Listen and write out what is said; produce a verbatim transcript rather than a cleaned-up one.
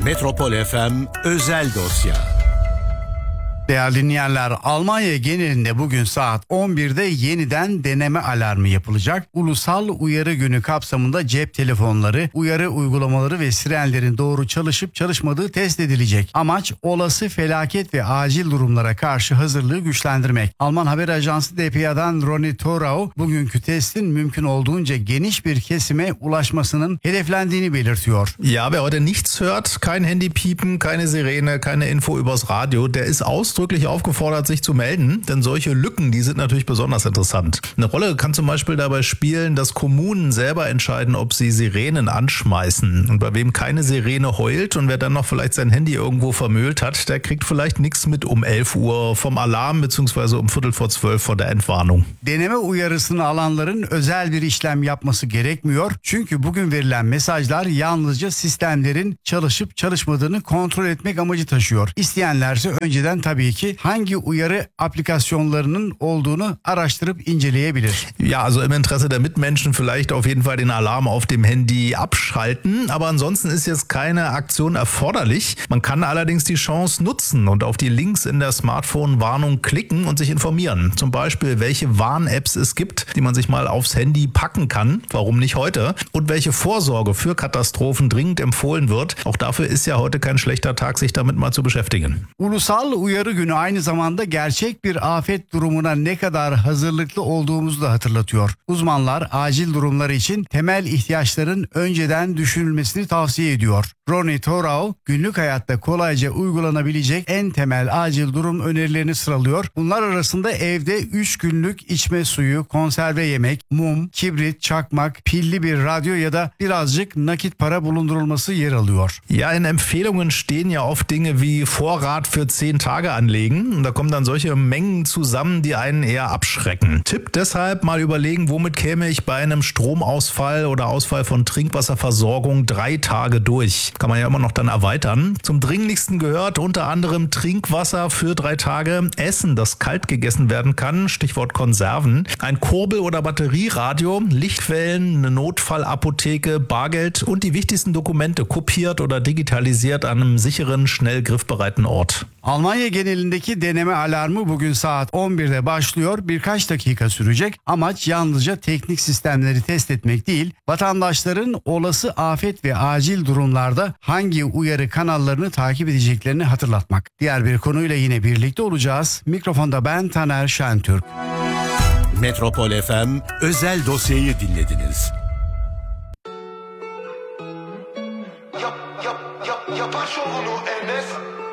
Metropol F M özel dosya. Değerli dinleyenler, Almanya genelinde bugün saat on birde yeniden deneme alarmı yapılacak. Ulusal Uyarı Günü kapsamında cep telefonları, uyarı uygulamaları ve sirenlerin doğru çalışıp çalışmadığı test edilecek. Amaç olası felaket ve acil durumlara karşı hazırlığı güçlendirmek. Alman haber ajansı D P A'dan Ronny Thorau bugünkü testin mümkün olduğunca geniş bir kesime ulaşmasının hedeflendiğini belirtiyor. Ja, wer heute nichts hört, kein Handypiepen, keine Sirene, keine Info übers Radio, der ist ausdrücklich aufgefordert, sich zu melden, denn solche Lücken, die sind natürlich besonders interessant. Eine Rolle kann zum Beispiel dabei spielen, dass Kommunen selber entscheiden, ob sie Sirenen anschmeißen. Und bei wem keine Sirene heult und wer dann noch vielleicht sein Handy irgendwo vermüllt hat, der kriegt vielleicht nichts mit um elf Uhr vom Alarm bzw. um Viertel vor zwölf von der Entwarnung. Deneme uyarısını alanların özel bir işlem yapması gerekmiyor. Çünkü bugün verilen mesajlar yalnızca sistemlerin çalışıp çalışmadığını kontrol etmek amacı taşıyor. İsteyenlerse önceden tabii ki hangi uyarı aplikasyonlarının olduğunu araştırıp inceleyebilir. Ja, also im Interesse der Mitmenschen vielleicht auf jeden Fall den Alarm auf dem Handy abschalten, aber ansonsten ist jetzt keine Aktion erforderlich. Man kann allerdings die Chance nutzen und auf die Links in der Smartphone-Warnung klicken und sich informieren. Zum Beispiel, welche Warn-Apps es gibt, die man sich mal aufs Handy packen kann, warum nicht heute, und welche Vorsorge für Katastrophen dringend empfohlen wird. Auch dafür ist ja heute kein schlechter Tag, sich damit mal zu beschäftigen. Ulusal Uyarı Günü aynı zamanda gerçek bir afet durumuna ne kadar hazırlıklı olduğumuzu da hatırlatıyor. Uzmanlar acil durumlar için temel ihtiyaçların önceden düşünülmesini tavsiye ediyor. Ronny Thorau günlük hayatta kolayca uygulanabilecek en temel acil durum önerilerini sıralıyor. Bunlar arasında evde üç günlük içme suyu, konserve yemek, mum, kibrit, çakmak, pilli bir radyo ya da birazcık nakit para bulundurulması yer alıyor. Ja, in Empfehlungen stehen ja oft Dinge wie Vorrat für zehn Tage anlegen. Und da kommen dann solche Mengen zusammen, die einen eher abschrecken. Tipp deshalb mal überlegen, womit käme ich bei einem Stromausfall oder Ausfall von Trinkwasserversorgung drei Tage durch. Kann man ja immer noch dann erweitern. Zum Dringlichsten gehört unter anderem Trinkwasser für drei Tage, Essen, das kalt gegessen werden kann, Stichwort Konserven, ein Kurbel- oder Batterieradio, Lichtwellen, eine Notfallapotheke, Bargeld und die wichtigsten Dokumente kopiert oder digitalisiert an einem sicheren, schnell griffbereiten Ort. Almanya genelindeki deneme alarmı bugün saat on birde başlıyor. Birkaç dakika sürecek. Amaç yalnızca teknik sistemleri test etmek değil, vatandaşların olası afet ve acil durumlarda hangi uyarı kanallarını takip edeceklerini hatırlatmak. Diğer bir konuyla yine birlikte olacağız. Mikrofonda ben Taner Şentürk. Metropol F M özel dosyayı dinlediniz. Yap yap yap yap onu Enes.